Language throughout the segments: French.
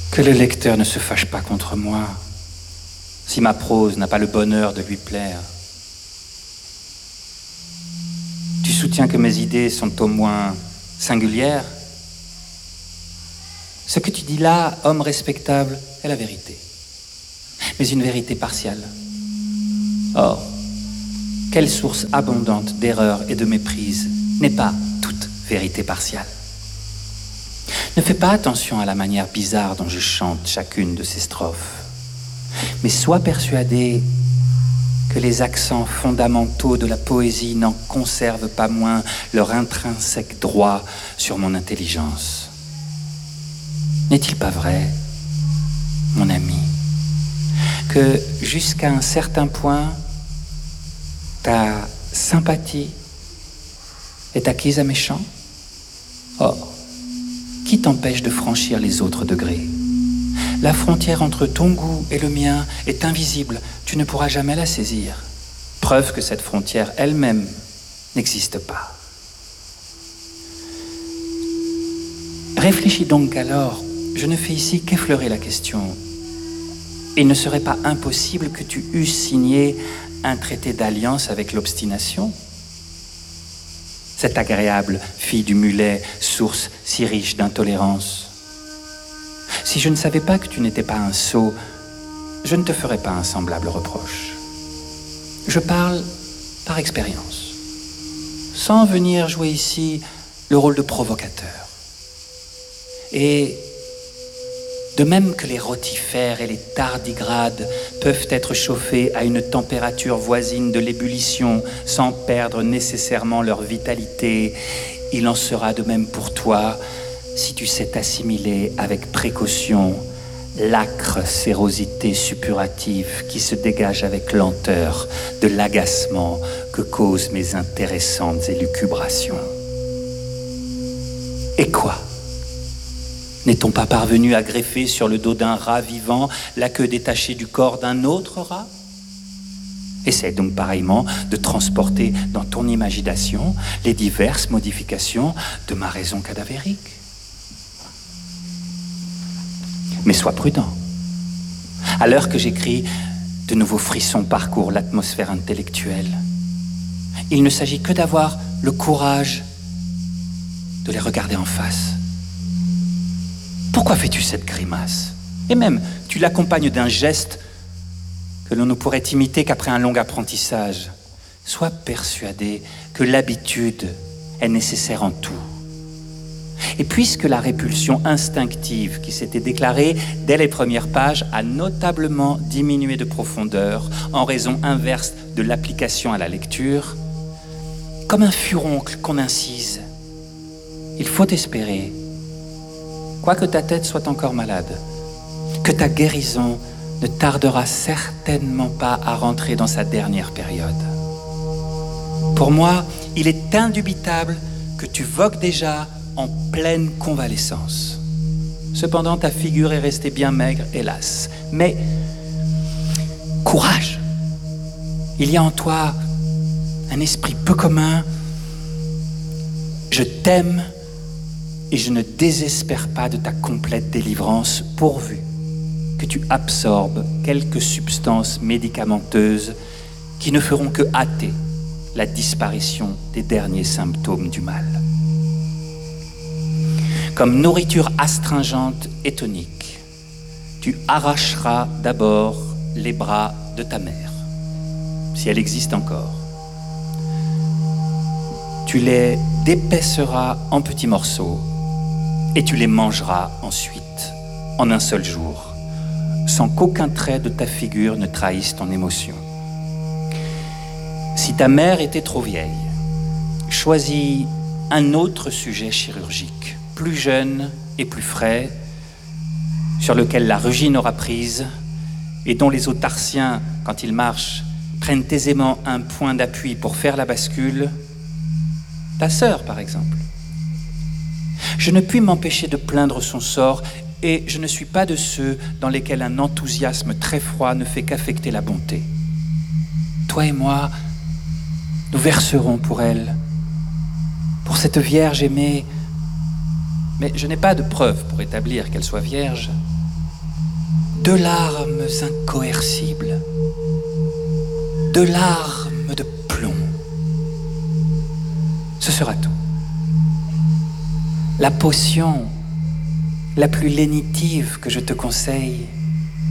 Que le lecteur ne se fâche pas contre moi, si ma prose n'a pas le bonheur de lui plaire. Tu soutiens que mes idées sont au moins singulières? Ce que tu dis là, homme respectable, est la vérité, mais une vérité partielle. Or, quelle source abondante d'erreurs et de méprise n'est pas toute vérité partielle? Ne fais pas attention à la manière bizarre dont je chante chacune de ces strophes, mais sois persuadé que les accents fondamentaux de la poésie n'en conservent pas moins leur intrinsèque droit sur mon intelligence. N'est-il pas vrai, mon ami, que jusqu'à un certain point, ta sympathie est acquise à mes chants? Or, qui t'empêche de franchir les autres degrés? La frontière entre ton goût et le mien est invisible, tu ne pourras jamais la saisir. Preuve que cette frontière elle-même n'existe pas. Réfléchis donc alors, je ne fais ici qu'effleurer la question. Il ne serait pas impossible que tu eusses signé un traité d'alliance avec l'obstination? Cette agréable fille du mulet, source si riche d'intolérance. Si je ne savais pas que tu n'étais pas un sot, je ne te ferais pas un semblable reproche. Je parle par expérience, sans venir jouer ici le rôle de provocateur. Et de même que les rotifères et les tardigrades peuvent être chauffés à une température voisine de l'ébullition sans perdre nécessairement leur vitalité, il en sera de même pour toi si tu sais assimiler avec précaution l'âcre sérosité suppurative qui se dégage avec lenteur de l'agacement que causent mes intéressantes élucubrations. Et quoi ? N'est-on pas parvenu à greffer sur le dos d'un rat vivant la queue détachée du corps d'un autre rat? Essaie donc pareillement de transporter dans ton imagination les diverses modifications de ma raison cadavérique. Mais sois prudent. À l'heure que j'écris, de nouveaux frissons parcourent l'atmosphère intellectuelle. Il ne s'agit que d'avoir le courage de les regarder en face. Pourquoi fais-tu cette grimace? Et même, tu l'accompagnes d'un geste que l'on ne pourrait imiter qu'après un long apprentissage. Sois persuadé que l'habitude est nécessaire en tout. Et puisque la répulsion instinctive qui s'était déclarée dès les premières pages a notablement diminué de profondeur en raison inverse de l'application à la lecture, comme un furoncle qu'on incise, il faut espérer, quoique ta tête soit encore malade, que ta guérison ne tardera certainement pas à rentrer dans sa dernière période. Pour moi, il est indubitable que tu vogues déjà en pleine convalescence. Cependant, ta figure est restée bien maigre, hélas. Mais, courage! Il y a en toi un esprit peu commun. Je t'aime et je ne désespère pas de ta complète délivrance, pourvu que tu absorbes quelques substances médicamenteuses qui ne feront que hâter la disparition des derniers symptômes du mal. Comme nourriture astringente et tonique, tu arracheras d'abord les bras de ta mère, si elle existe encore. Tu les dépeceras en petits morceaux et tu les mangeras ensuite, en un seul jour, sans qu'aucun trait de ta figure ne trahisse ton émotion. Si ta mère était trop vieille, choisis un autre sujet chirurgique, plus jeune et plus frais, sur lequel la rugine aura prise et dont les os tarsiens, quand ils marchent, prennent aisément un point d'appui pour faire la bascule. Ta sœur, par exemple. Je ne puis m'empêcher de plaindre son sort et je ne suis pas de ceux dans lesquels un enthousiasme très froid ne fait qu'affecter la bonté. Toi et moi, nous verserons pour elle, pour cette vierge aimée, mais je n'ai pas de preuves pour établir qu'elle soit vierge. 2 larmes incoercibles, 2 larmes de plomb. Ce sera tout. La potion la plus lénitive que je te conseille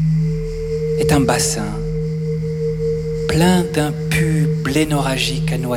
est un bassin plein d'un pu blénorragique à noyer.